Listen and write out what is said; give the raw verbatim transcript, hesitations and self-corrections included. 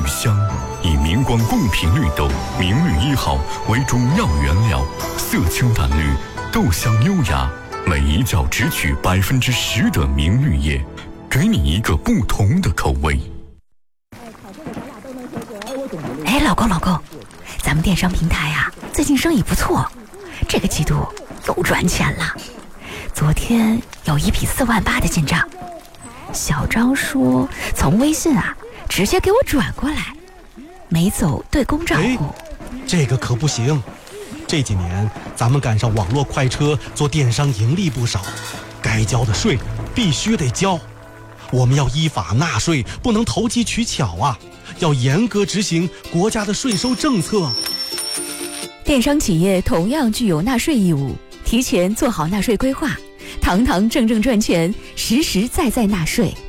香，以明光贡品绿豆明绿一号为中药原料，色清淡绿，豆香优雅，每一角只取百分之十的明绿叶，给你一个不同的口味。 哎，老公老公，咱们电商平台啊，最近生意不错，这个季度又赚钱了。昨天有一笔四万八的进账，小张说从微信啊直接给我转过来，没走对公账户。 哎，这个可不行。这几年咱们赶上网络快车，做电商盈利不少，该交的税必须得交。我们要依法纳税，不能投机取巧啊！要严格执行国家的税收政策。 电商企业同样具有纳税义务，提前做好纳税规划，堂堂正正赚钱，实实在在纳税。